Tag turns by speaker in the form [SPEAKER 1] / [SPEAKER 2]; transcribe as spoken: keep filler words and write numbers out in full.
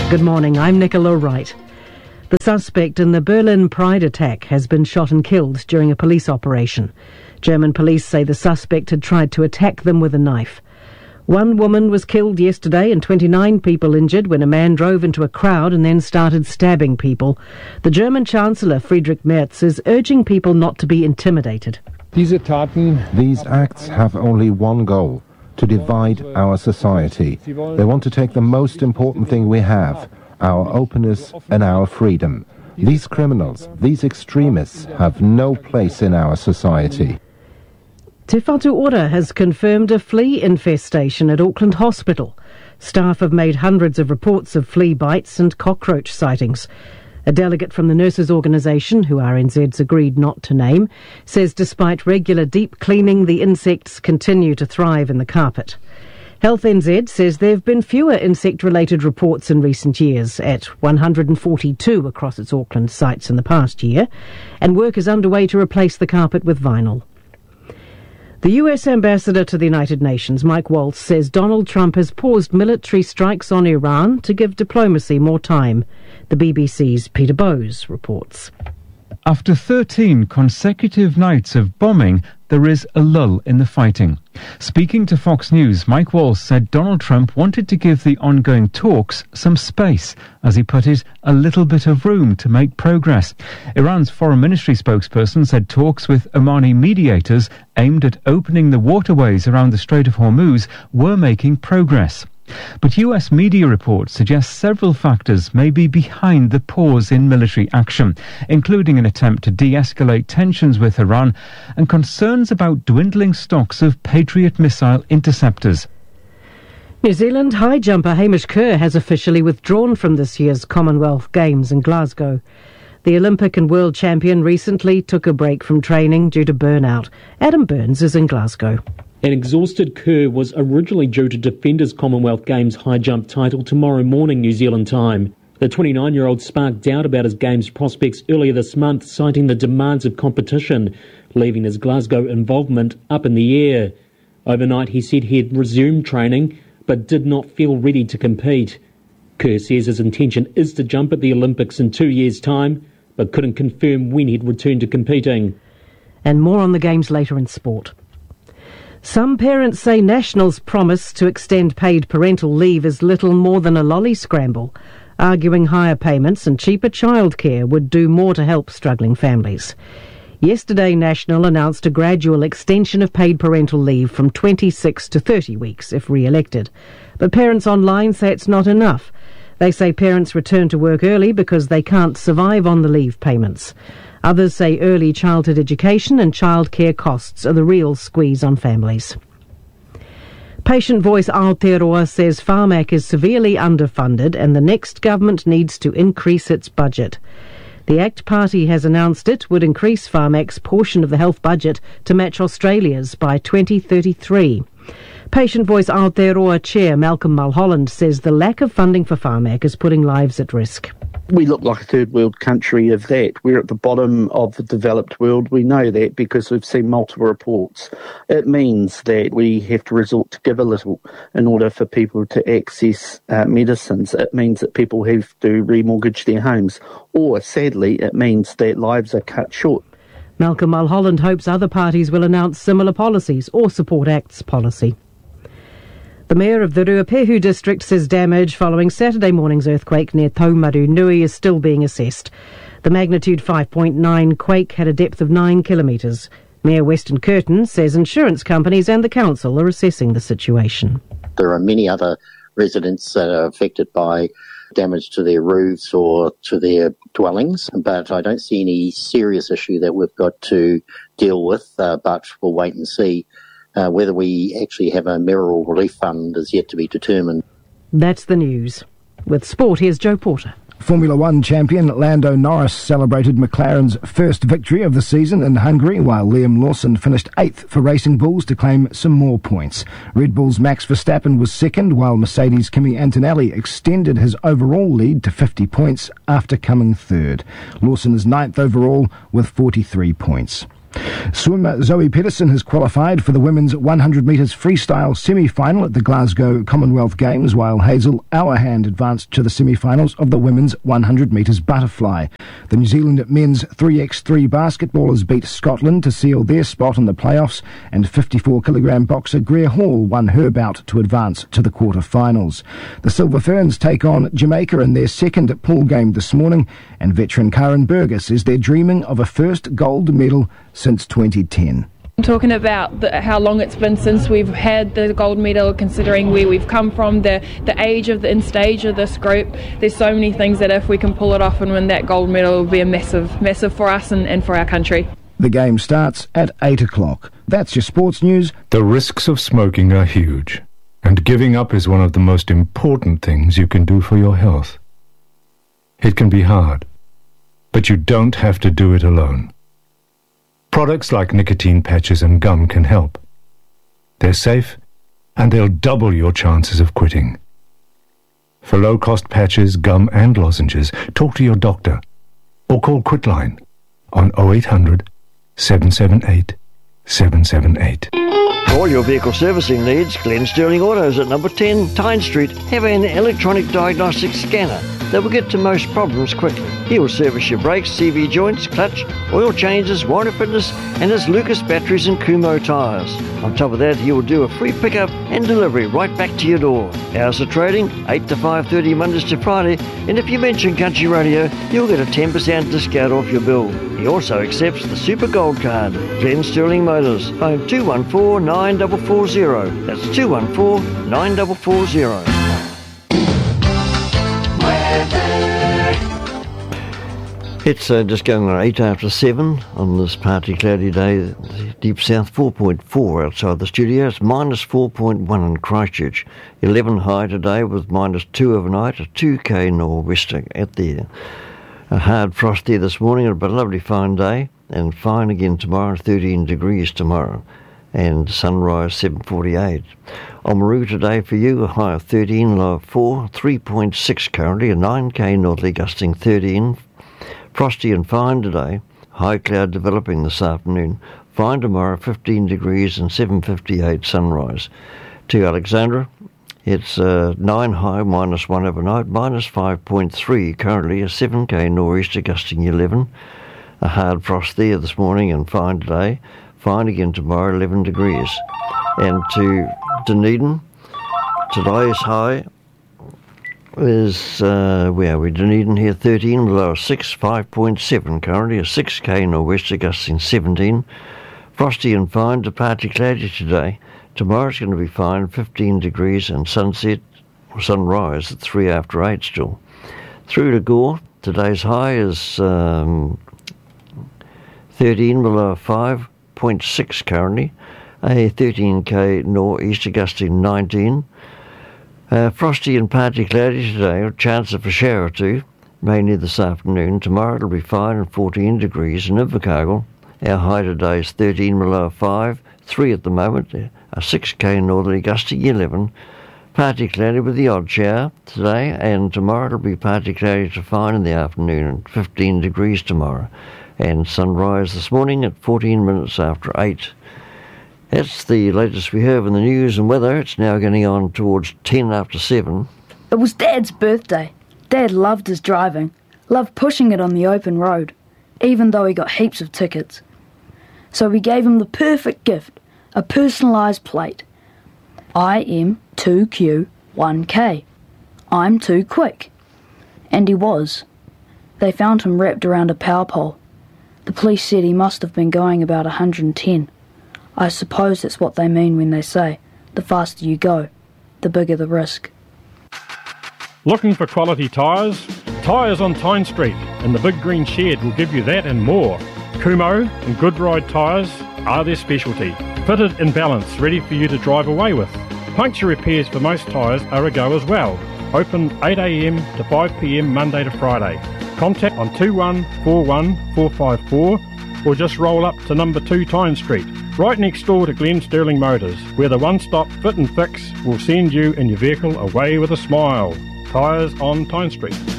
[SPEAKER 1] Good morning, I'm Nicola Wright. The suspect in the Berlin Pride attack has been shot and killed during a police operation. German police say the suspect had tried to attack them with a knife. One woman was killed yesterday and twenty-nine people injured when a man drove into a crowd and then started stabbing people. The German Chancellor, Friedrich Merz, is urging people not to be intimidated.
[SPEAKER 2] These acts have only one goal: to divide our society. They want to take the most important thing we have, our openness and our freedom. These criminals, these extremists, have no place in our society.
[SPEAKER 1] Te Whatu Ora has confirmed a flea infestation at Auckland Hospital. Staff have made hundreds of reports of flea bites and cockroach sightings. A delegate from the nurses' organisation, who R N Z's agreed not to name, says despite regular deep cleaning, the insects continue to thrive in the carpet. Health N Z says there have been fewer insect-related reports in recent years, at one hundred forty-two across its Auckland sites in the past year, and work is underway to replace the carpet with vinyl. The U S ambassador to the United Nations, Mike Waltz, says Donald Trump has paused military strikes on Iran to give diplomacy more time. The B B C's Peter Bowes reports.
[SPEAKER 3] After thirteen consecutive nights of bombing, there is a lull in the fighting. Speaking to Fox News, Mike Waltz said Donald Trump wanted to give the ongoing talks some space, as he put it, a little bit of room to make progress. Iran's foreign ministry spokesperson said talks with Omani mediators aimed at opening the waterways around the Strait of Hormuz were making progress. But U S media reports suggest several factors may be behind the pause in military action, including an attempt to de-escalate tensions with Iran and concerns about dwindling stocks of Patriot missile interceptors.
[SPEAKER 1] New Zealand high jumper Hamish Kerr has officially withdrawn from this year's Commonwealth Games in Glasgow. The Olympic and world champion recently took a break from training due to burnout. Adam Burns is in Glasgow.
[SPEAKER 4] An exhausted Kerr was originally due to defend his Commonwealth Games high jump title tomorrow morning New Zealand time. The twenty-nine-year-old sparked doubt about his Games prospects earlier this month, citing the demands of competition, leaving his Glasgow involvement up in the air. Overnight he said he had resumed training, but did not feel ready to compete. Kerr says his intention is to jump at the Olympics in two years' time, but couldn't confirm when he'd return to competing.
[SPEAKER 1] And more on the Games later in sport. Some parents say National's promise to extend paid parental leave is little more than a lolly scramble, arguing higher payments and cheaper childcare would do more to help struggling families. Yesterday, National announced a gradual extension of paid parental leave from twenty-six to thirty weeks if re-elected. But parents online say it's not enough. They say parents return to work early because they can't survive on the leave payments. Others say early childhood education and childcare costs are the real squeeze on families. Patient Voice Aotearoa says Pharmac is severely underfunded and the next government needs to increase its budget. The ACT Party has announced it would increase Pharmac's portion of the health budget to match Australia's by twenty thirty-three. Patient Voice Aotearoa Chair Malcolm Mulholland says the lack of funding for Pharmac is putting lives at risk.
[SPEAKER 5] We look like a third world country of that. We're at the bottom of the developed world. We know that because we've seen multiple reports. It means that we have to resort to give a little in order for people to access uh, medicines. It means that people have to remortgage their homes. Or, sadly, it means that lives are cut short.
[SPEAKER 1] Malcolm Mulholland hopes other parties will announce similar policies or support ACT's policy. The Mayor of the Ruapehu district says damage following Saturday morning's earthquake near Taumaru Nui is still being assessed. The magnitude five point nine quake had a depth of nine kilometres. Mayor Weston Curtin says insurance companies and the council are assessing the situation.
[SPEAKER 6] There are many other residents that are affected by damage to their roofs or to their dwellings, but I don't see any serious issue that we've got to deal with, uh, but we'll wait and see. Uh, whether we actually have a mayoral relief fund is yet to be determined.
[SPEAKER 1] That's the news. With sport, here's Joe Porter.
[SPEAKER 7] Formula One champion Lando Norris celebrated McLaren's first victory of the season in Hungary, while Liam Lawson finished eighth for Racing Bulls to claim some more points. Red Bull's Max Verstappen was second, while Mercedes' Kimi Antonelli extended his overall lead to fifty points after coming third. Lawson is ninth overall with forty-three points. Swimmer Zoe Pedersen has qualified for the women's one hundred metres freestyle semi-final at the Glasgow Commonwealth Games, while Hazel Auerhand advanced to the semi-finals of the women's one hundred metres butterfly. The New Zealand men's three by three basketballers beat Scotland to seal their spot in the playoffs, and fifty-four kilogram boxer Greer Hall won her bout to advance to the quarter-finals. The Silver Ferns take on Jamaica in their second pool game this morning, and veteran Karen Burgess says they're dreaming of a first gold medal since twenty ten.
[SPEAKER 8] Talking about the, how long it's been since we've had the gold medal, considering where we've come from, the, the age of the and stage of this group, there's so many things that if we can pull it off and win that gold medal, will be a massive, massive for us and, and for our country.
[SPEAKER 7] The game starts at eight o'clock. That's your sports news.
[SPEAKER 9] The risks of smoking are huge, and giving up is one of the most important things you can do for your health. It can be hard, but you don't have to do it alone. Products like nicotine patches and gum can help. They're safe, and they'll double your chances of quitting. For low-cost patches, gum and lozenges, talk to your doctor or call Quitline on oh eight hundred, seven seven eight, seven seven eight.
[SPEAKER 10] For all your vehicle servicing needs, Glen Sterling Autos at number ten Tyne Street have an electronic diagnostic scanner that will get to most problems quickly. He will service your brakes, C V joints, clutch, oil changes, warranty fitness, and his Lucas batteries and Kumho tyres. On top of that, he will do a free pickup and delivery right back to your door. Hours of trading, eight to five thirty Mondays to Friday, and if you mention Country Radio, you'll get a ten percent discount off your bill. He also accepts the Super Gold Card. Glen Sterling Motors, phone two one four, nine four four zero. That's two one four, nine four four zero. It's uh, just going on eight after seven on this partly cloudy day. Deep south four point four outside the studio. It's minus four point one in Christchurch. eleven high today with minus two overnight. A two K nor'wester at the a hard frost there this morning, but a lovely fine day, and fine again tomorrow, thirteen degrees tomorrow, and sunrise seven forty-eight. Oamaru today for you, a high of thirteen, low of four, three point six currently, a nine K northerly gusting thirteen. Frosty and fine today, high cloud developing this afternoon, fine tomorrow, fifteen degrees and seven fifty-eight sunrise. To Alexandra, it's uh, nine high, minus one overnight, minus five point three currently, a seven K nor'easter gusting eleven. A hard frost there this morning and fine today, fine again tomorrow, eleven degrees. And to Dunedin, today's high is, uh, where are we, Dunedin here, thirteen, below six, five point seven currently, a six K nor'wester gusting seventeen. Frosty and fine to partly cloudy today. Tomorrow's going to be fine, fifteen degrees, and sunset, or sunrise at three after eight still. Through to Gore, today's high is um, thirteen, below five point six currently, a thirteen K nor'easter gusting nineteen. Uh, frosty and partly cloudy today, a chance of a shower or two, mainly this afternoon. Tomorrow it'll be fine and fourteen degrees in Invercargill. Our high today is thirteen, below five, three at the moment, a six K northerly gusting eleven. Partly cloudy with the odd shower today, and tomorrow it'll be partly cloudy to fine in the afternoon and fifteen degrees tomorrow. And sunrise this morning at fourteen minutes after eight. That's the latest we have in the news and weather. It's now getting on towards ten after seven.
[SPEAKER 11] It was Dad's birthday. Dad loved his driving, loved pushing it on the open road, even though he got heaps of tickets. So we gave him the perfect gift, a personalised plate. I M two Q one K. I'm too quick. And he was. They found him wrapped around a power pole. The police said he must have been going about one hundred ten. I suppose that's what they mean when they say, the faster you go, the bigger the risk.
[SPEAKER 12] Looking for quality tyres? Tyres on Tyne Street and the Big Green Shed will give you that and more. Kumho and Goodride tyres are their specialty. Fitted in balance, ready for you to drive away with. Puncture repairs for most tyres are a go as well. Open eight A M to five P M Monday to Friday. Contact on two one four one four five four or just roll up to number two Tyne Street, right next door to Glen Sterling Motors, where the one-stop fit and fix will send you and your vehicle away with a smile. Tyres on Tyne Street.